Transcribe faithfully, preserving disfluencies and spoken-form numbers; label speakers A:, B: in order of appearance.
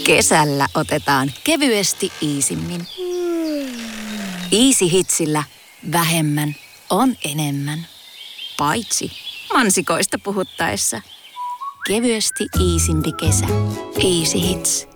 A: Kesällä otetaan kevyesti iisimmin. Easy Hitsillä vähemmän on enemmän. Paitsi mansikoista puhuttaessa. Kevyesti iisimpi kesä. Easy Hits.